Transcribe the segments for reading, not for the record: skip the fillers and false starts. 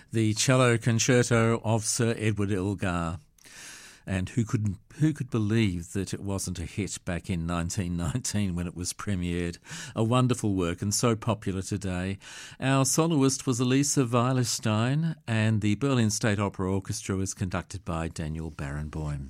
the cello concerto of Sir Edward Elgar. And who could believe that it wasn't a hit back in 1919 when it was premiered? A wonderful work and so popular today. Our soloist was Elisa Weilerstein, and the Berlin State Opera Orchestra was conducted by Daniel Barenboim.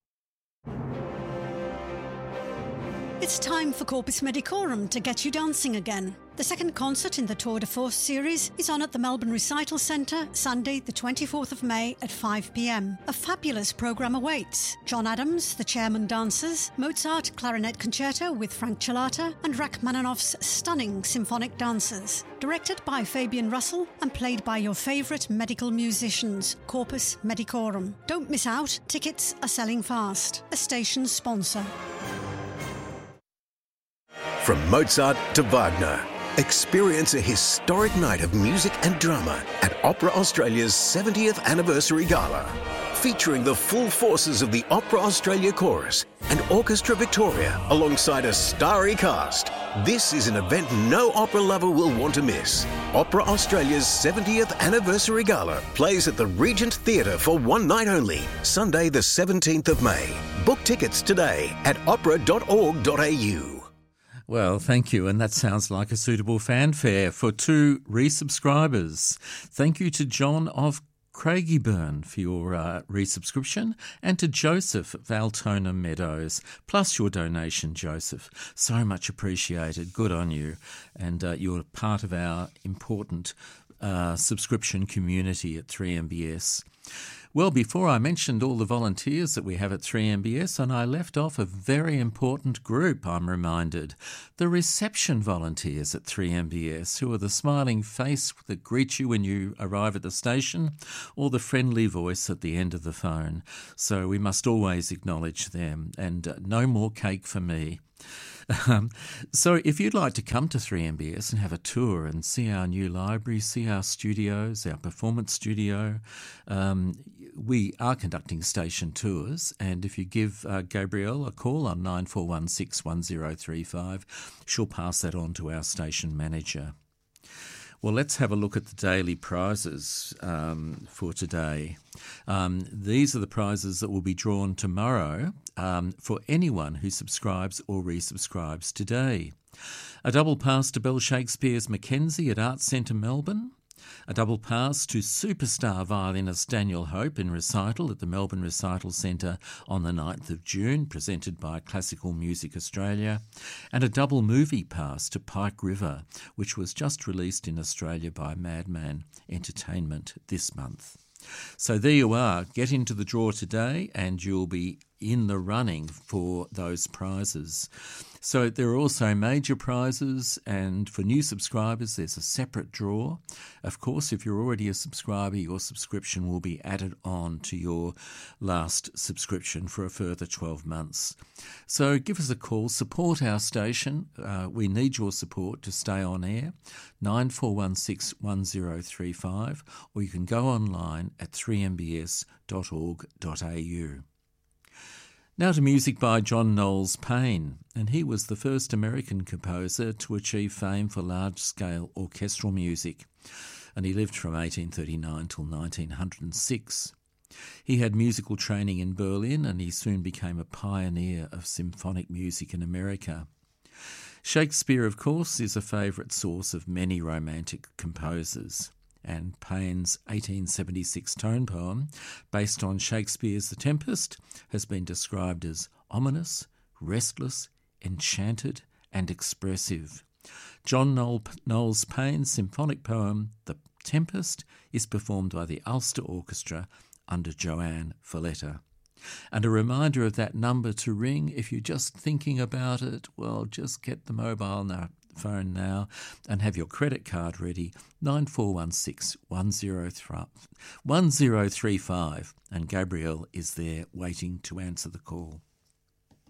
It's time for Corpus Medicorum to get you dancing again. The second concert in the Tour de Force series is on at the Melbourne Recital Centre, Sunday the 24th of May at 5 p.m. A fabulous programme awaits. John Adams, the Chairman Dancers, Mozart Clarinet Concerto with Frank Chilata, and Rachmaninoff's stunning symphonic dancers. Directed by Fabian Russell and played by your favourite medical musicians, Corpus Medicorum. Don't miss out, tickets are selling fast. A station sponsor. From Mozart to Wagner, experience a historic night of music and drama at Opera Australia's 70th Anniversary Gala, featuring the full forces of the Opera Australia Chorus and Orchestra Victoria alongside a starry cast. This is an event no opera lover will want to miss. Opera Australia's 70th Anniversary Gala plays at the Regent Theatre for one night only, Sunday the 17th of May. Book tickets today at opera.org.au. Well, thank you, and that sounds like a suitable fanfare for two resubscribers. Thank you to John of Craigieburn for your resubscription, and to Joseph of Altona Meadows, plus your donation, Joseph. So much appreciated. Good on you. And you're part of our important subscription community at 3MBS. Well, before I mentioned all the volunteers that we have at 3MBS, and I left off a very important group, I'm reminded. The reception volunteers at 3MBS, who are the smiling face that greets you when you arrive at the station, or the friendly voice at the end of the phone. So we must always acknowledge them, and no more cake for me. So if you'd like to come to 3MBS and have a tour and see our new library, see our studios, our performance studio, we are conducting station tours, and if you give Gabrielle a call on 9416 1035, she'll pass that on to our station manager. Well, let's have a look at the daily prizes for today. These are the prizes that will be drawn tomorrow for anyone who subscribes or resubscribes today. A double pass to Bell Shakespeare's Mackenzie at Arts Centre Melbourne. A double pass to superstar violinist Daniel Hope in recital at the Melbourne Recital Centre on the 9th of June, presented by Classical Music Australia. And a double movie pass to Pike River, which was just released in Australia by Madman Entertainment this month. So there you are. Get into the draw today and you'll be in the running for those prizes. So there are also major prizes, and for new subscribers there's a separate draw. Of course, if you're already a subscriber, your subscription will be added on to your last subscription for a further 12 months. So give us a call, support our station. We need your support to stay on air, 9416 1035, or you can go online at 3mbs.org.au. Now to music by John Knowles Paine, and he was the first American composer to achieve fame for large-scale orchestral music, and he lived from 1839 till 1906. He had musical training in Berlin, and he soon became a pioneer of symphonic music in America. Shakespeare, of course, is a favourite source of many romantic composers, and Paine's 1876 tone poem, based on Shakespeare's The Tempest, has been described as ominous, restless, enchanted and expressive. John Knowles Paine's symphonic poem, The Tempest, is performed by the Ulster Orchestra under Joanne Folletta. And a reminder of that number to ring if you're just thinking about it, well, just get the mobile phone now and have your credit card ready, 9416 1035, and Gabrielle is there waiting to answer the call.